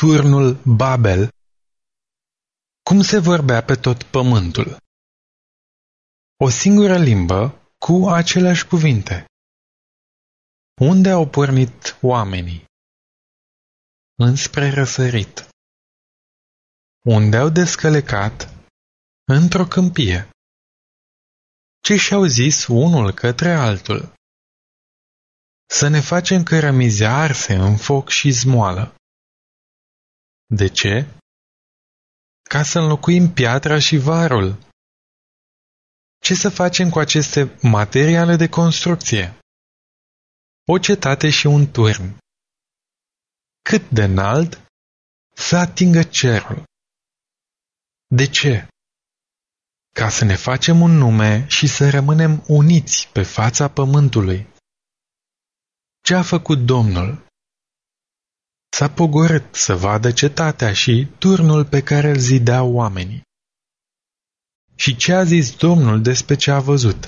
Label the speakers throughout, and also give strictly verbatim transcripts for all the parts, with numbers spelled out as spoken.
Speaker 1: turnul Babel, cum se vorbea pe tot pământul. O singură limbă cu aceleași cuvinte. Unde au pornit oamenii? Înspre răsărit. Unde au descălecat? Într-o câmpie. Ce și-au zis unul către altul? Să ne facem cărămizi arse în foc și zmoală. De ce? Ca să înlocuim piatra și varul. Ce să facem cu aceste materiale de construcție? O cetate și un turn. Cât de înalt? Să atingă cerul. De ce? Ca să ne facem un nume și să rămânem uniți pe fața pământului. Ce a făcut Domnul? S-a pogorât să vadă cetatea și turnul pe care îl zideau oamenii. Și ce a zis Domnul despre ce a văzut?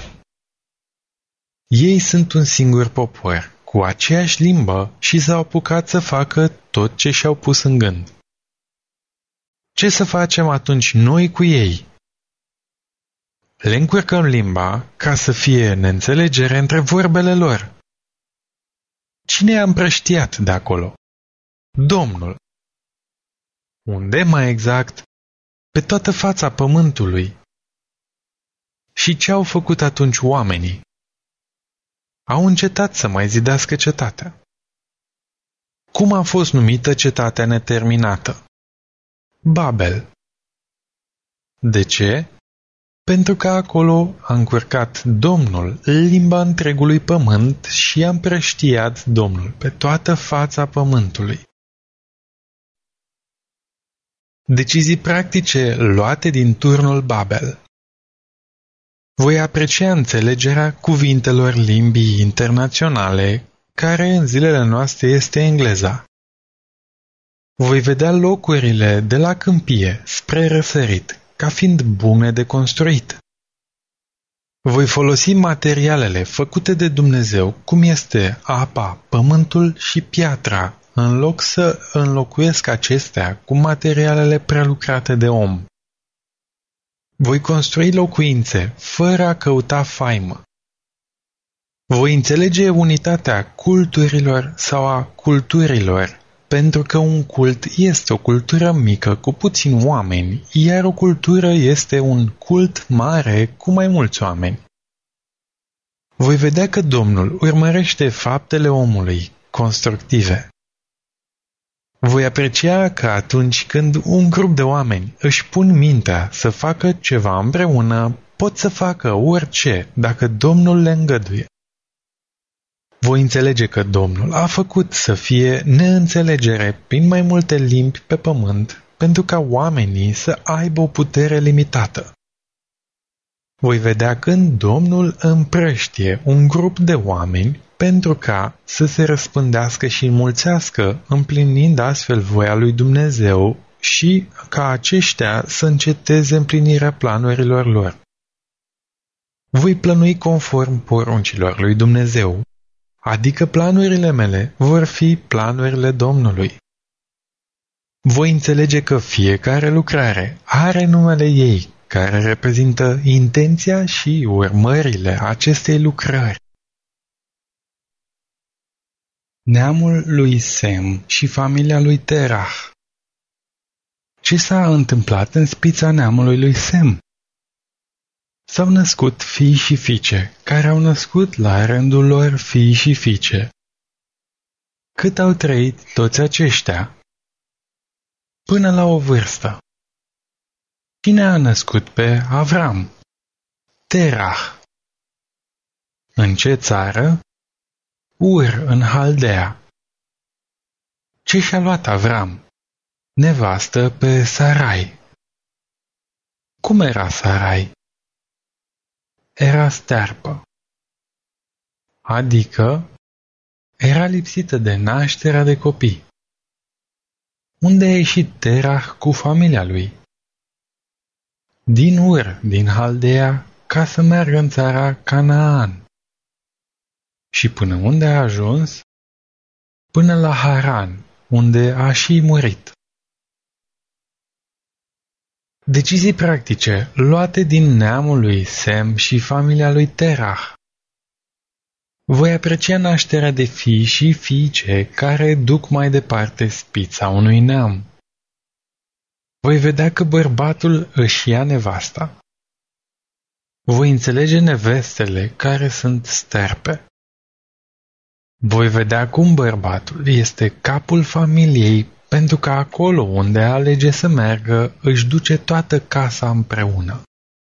Speaker 1: Ei sunt un singur popor, cu aceeași limbă și s-au apucat să facă tot ce și-au pus în gând. Ce să facem atunci noi cu ei? Le încurcăm limba ca să fie neînțelegere între vorbele lor. Cine i-a împrăștiat de acolo? Domnul. Unde mai exact? Pe toată fața pământului. Și ce au făcut atunci oamenii? Au încetat să mai zidească cetatea. Cum a fost numită cetatea neterminată? Babel. De ce? Pentru că acolo a încurcat Domnul limba întregului pământ și a împrăștiat Domnul pe toată fața pământului. Decizii practice luate din turnul Babel. Voi aprecia înțelegerea cuvintelor limbii internaționale, care în zilele noastre este engleza. Voi vedea locurile de la câmpie spre răsărit, ca fiind bune de construit. Voi folosi materialele făcute de Dumnezeu, cum este apa, pământul și piatra, în loc să înlocuiesc acestea cu materialele prelucrate de om. Voi construi locuințe fără a căuta faimă. Voi înțelege unitatea culturilor sau a culturilor, pentru că un cult este o cultură mică cu puțini oameni, iar o cultură este un cult mare cu mai mulți oameni. Voi vedea că Domnul urmărește faptele omului, constructive. Voi aprecia că atunci când un grup de oameni își pun mintea să facă ceva împreună, pot să facă orice dacă Domnul le îngăduie. Voi înțelege că Domnul a făcut să fie neînțelegere prin mai multe limbi pe pământ, pentru ca oamenii să aibă o putere limitată. Voi vedea când Domnul împrăștie un grup de oameni pentru ca să se răspândească și înmulțească, împlinind astfel voia lui Dumnezeu și ca aceștia să înceteze împlinirea planurilor lor. Voi plănui conform poruncilor lui Dumnezeu, adică planurile mele vor fi planurile Domnului. Voi înțelege că fiecare lucrare are numele ei, care reprezintă intenția și urmările acestei lucrări. Neamul lui Sem și familia lui Terah. Ce s-a întâmplat în spița neamului lui Sem? S-au născut fii și fiice, care au născut la rândul lor fii și fiice. Cât au trăit toți aceștia? Până la o vârstă. Cine a născut pe Avram? Terah. În ce țară? Ur, în Haldea. Ce și-a luat Avram? Nevastă pe Sarai. Cum era Sarai? Era stearpă. Adică era lipsită de nașterea de copii. Unde a ieșit Terah cu familia lui? Din Ur, din Haldea, ca să meargă în țara Canaan. Și până unde a ajuns? Până la Haran, unde a și murit. Decizii practice luate din neamul lui Sem și familia lui Terah. Voi aprecia nașterea de fii și fiice care duc mai departe spița unui neam. Voi vedea că bărbatul își ia nevasta. Voi înțelege nevestele care sunt sterpe. Voi vedea cum bărbatul este capul familiei, pentru că acolo unde alege să meargă își duce toată casa împreună.